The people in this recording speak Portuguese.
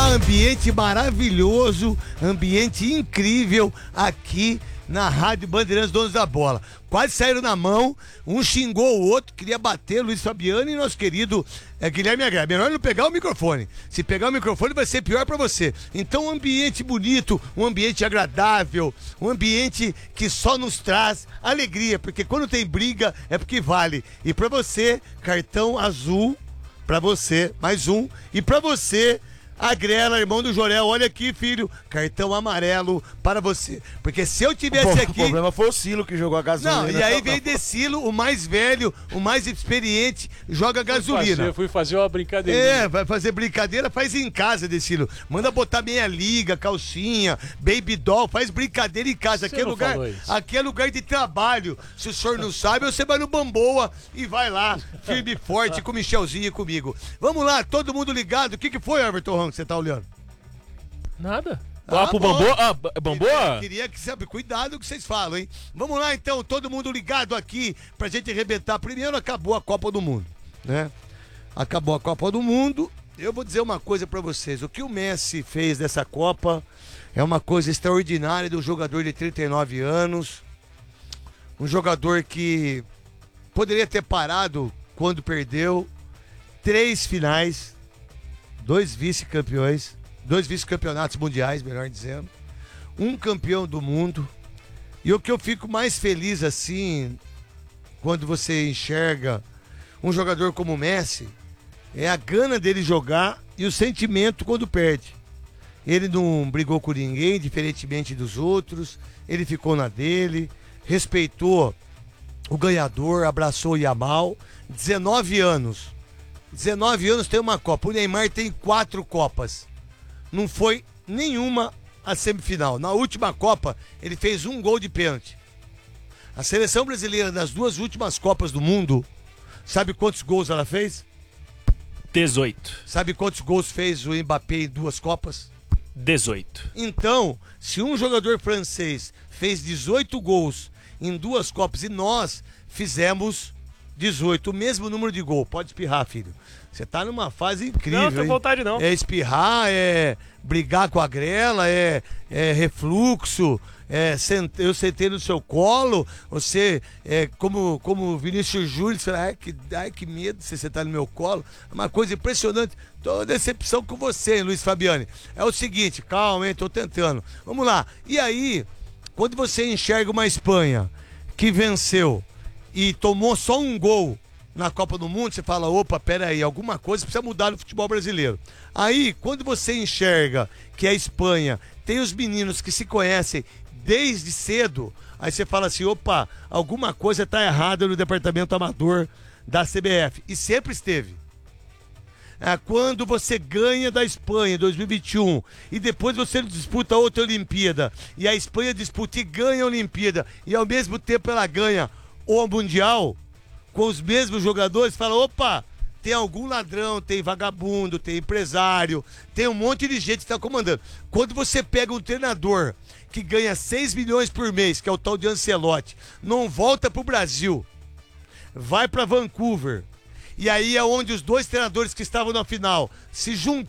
Ambiente maravilhoso, ambiente incrível aqui na Rádio Bandeirantes, donos da bola. Quase saíram na mão, um xingou o outro, queria bater Luiz Fabiano e nosso querido Guilherme Aguiar. Melhor não pegar o microfone. Se pegar o microfone vai ser pior pra você. Então um ambiente bonito, um ambiente agradável, um ambiente que só nos traz alegria, porque quando tem briga é porque vale. E pra você, cartão azul, pra você, mais um. E pra você, Agrela, irmão do Jorel, olha aqui, filho, cartão amarelo para você. Porque se eu tivesse aqui... O problema foi o Silo que jogou a gasolina. Não, e aí vem Decilo, o mais velho, o mais experiente, joga gasolina. Fui fazer uma brincadeira. Vai fazer brincadeira, faz em casa, Decilo. Manda botar meia liga, calcinha, baby doll, faz brincadeira em casa. Aqui é lugar de trabalho. Se o senhor não sabe, você vai no Bamboa e vai lá, firme e forte, com o Michelzinho e comigo. Vamos lá, todo mundo ligado. O que foi, Everton Ron, que você tá olhando? Nada. Pro Bamboa? Bamboa? Queria que sabe, cuidado com o que vocês falam, hein? Vamos lá então, todo mundo ligado aqui pra gente arrebentar. Primeiro acabou a Copa do Mundo, né? Acabou a Copa do Mundo. Eu vou dizer uma coisa pra vocês. O que o Messi fez dessa Copa é uma coisa extraordinária de um jogador de 39 anos. Um jogador que poderia ter parado quando perdeu 3 finais, 2 vice-campeões, 2 vice-campeonatos mundiais, melhor dizendo, um campeão do mundo. E o que eu fico mais feliz assim, quando você enxerga um jogador como o Messi, é a gana dele jogar e o sentimento quando perde. Ele não brigou com ninguém, diferentemente dos outros, ele ficou na dele, respeitou o ganhador, abraçou o Yamal. 19 anos tem uma Copa. O Neymar tem 4 Copas. Não foi nenhuma a semifinal. Na última Copa, ele fez 1 gol de pênalti. A seleção brasileira, nas 2 últimas Copas do Mundo, sabe quantos gols ela fez? 18. Sabe quantos gols fez o Mbappé em 2 Copas? 18. Então, se um jogador francês fez 18 gols em 2 Copas e nós fizemos 18, o mesmo número de gol. Pode espirrar, filho. Você tá numa fase incrível. Não, tô à vontade não. É espirrar, é brigar com a grela, é refluxo, eu sentei no seu colo, você, como o Vinícius Júnior, você fala, ai, que medo de você sentar no meu colo. É uma coisa impressionante. Tô decepção com você, hein, Luiz Fabiani. É o seguinte, calma, hein, tô tentando. Vamos lá. E aí, quando você enxerga uma Espanha que venceu e tomou só 1 gol na Copa do Mundo, você fala, opa, peraí, alguma coisa precisa mudar no futebol brasileiro. Aí, quando você enxerga que a Espanha tem os meninos que se conhecem desde cedo, aí você fala assim, opa, alguma coisa tá errada no departamento amador da CBF. E sempre esteve. Quando você ganha da Espanha em 2021 e depois você disputa outra Olimpíada e a Espanha disputa e ganha a Olimpíada e ao mesmo tempo ela ganha o Mundial com os mesmos jogadores, fala, opa, tem algum ladrão, tem vagabundo, tem empresário, tem um monte de gente que está comandando. Quando você pega um treinador que ganha 6 milhões por mês, que é o tal de Ancelotti, não volta pro Brasil, vai para Vancouver, e aí é onde os 2 treinadores que estavam na final se